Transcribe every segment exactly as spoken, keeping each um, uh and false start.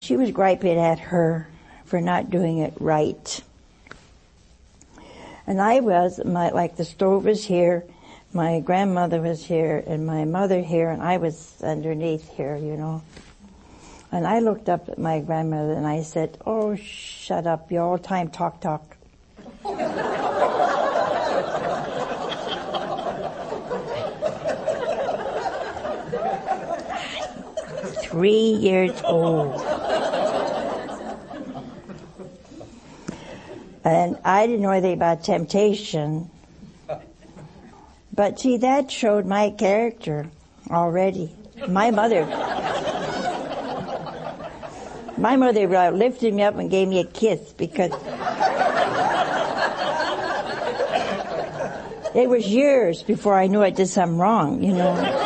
she was griping at her for not doing it right. And I was, my, like the stove was here, my grandmother was here, and my mother here, and I was underneath here, you know. And I looked up at my grandmother and I said, oh, shut up, you all time talk talk. Three years old. And I didn't know anything about temptation. But see, that showed my character already. My mother, my mother uh, lifted me up and gave me a kiss because it was years before I knew I did something wrong, you know.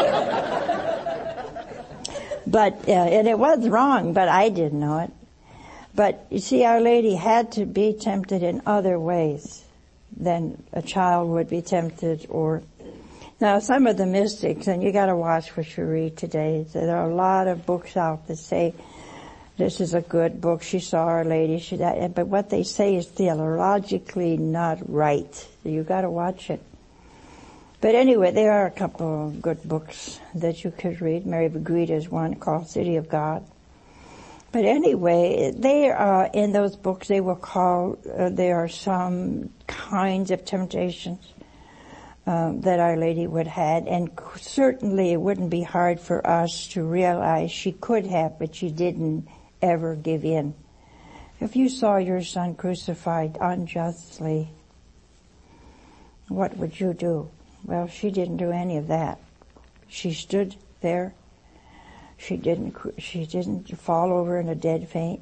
But, uh, and it was wrong, but I didn't know it. But you see, Our Lady had to be tempted in other ways than a child would be tempted. Or now some of the mystics, and you got to watch what you read today. There are a lot of books out that say this is a good book. She saw Our Lady. She that, but what they say is theologically not right. You got to watch it. But anyway, there are a couple of good books that you could read. Mary of Agreda is one called City of God. But anyway, they are, in those books, they will call, uh, there are some kinds of temptations um, that Our Lady would have. And certainly it wouldn't be hard for us to realize she could have, but she didn't ever give in. If you saw your son crucified unjustly, what would you do? Well, she didn't do any of that. She stood there. She didn't, she didn't fall over in a dead faint.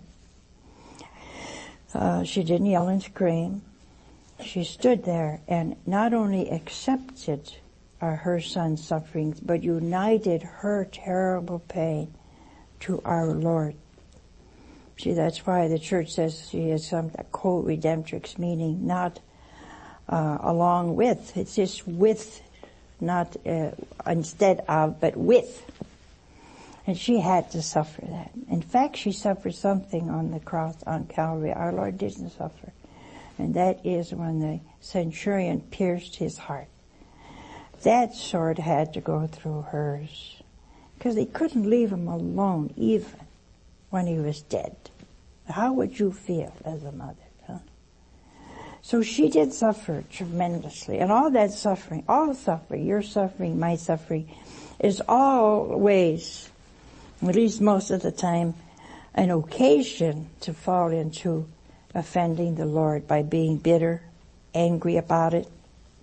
Uh, she didn't yell and scream. She stood there and not only accepted uh, her son's sufferings, but united her terrible pain to our Lord. See, that's why the church says she is some co-redemptrix, meaning not Uh, along with, it's just with, not uh, instead of, but with. And she had to suffer that. In fact, she suffered something on the cross on Calvary. Our Lord didn't suffer. And that is when the centurion pierced his heart. That sword had to go through hers. Because they couldn't leave him alone even when he was dead. How would you feel as a mother? So she did suffer tremendously. And all that suffering, all suffering, your suffering, my suffering, is always, at least most of the time, an occasion to fall into offending the Lord by being bitter, angry about it,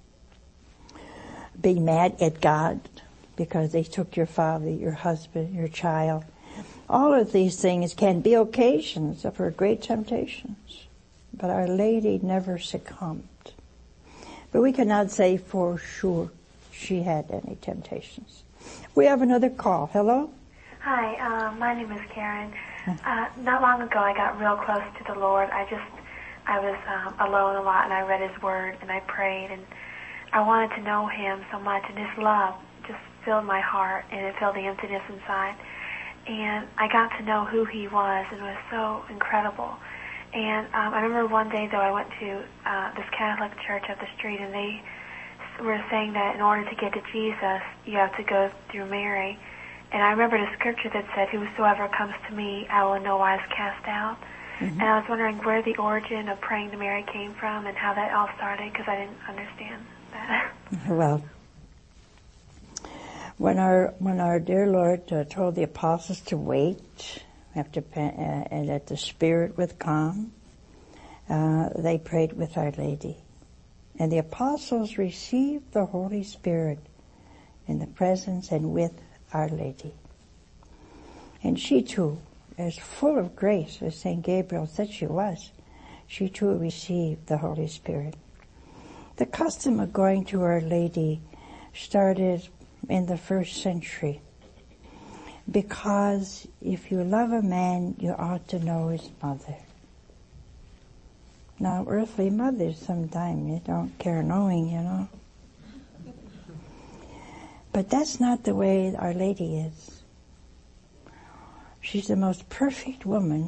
being mad at God because they took your father, your husband, your child. All of these things can be occasions for great temptations. But Our Lady never succumbed. But we cannot say for sure she had any temptations. We have another call. Hello? Hi, uh, my name is Karen. Uh, not long ago I got real close to the Lord. I just, I was um, alone a lot and I read His Word and I prayed and I wanted to know Him so much, and His love just filled my heart and it filled the emptiness inside. And I got to know who He was, and it was so incredible. And um, I remember one day, though, I went to uh, this Catholic church up the street, and they were saying that in order to get to Jesus, you have to go through Mary. And I remember the scripture that said, whosoever comes to me, I will in no wise cast out. Mm-hmm. And I was wondering where the origin of praying to Mary came from and how that all started, because I didn't understand that. Well, when our when our dear Lord uh, told the apostles to wait, after uh, and that the Spirit would come, uh, they prayed with Our Lady. And the apostles received the Holy Spirit in the presence and with Our Lady. And she too, as full of grace as Saint Gabriel said she was, she too received the Holy Spirit. The custom of going to Our Lady started in the first century, because if you love a man, you ought to know his mother. Now, earthly mothers sometimes you don't care knowing, you know. But that's not the way Our Lady is. She's the most perfect woman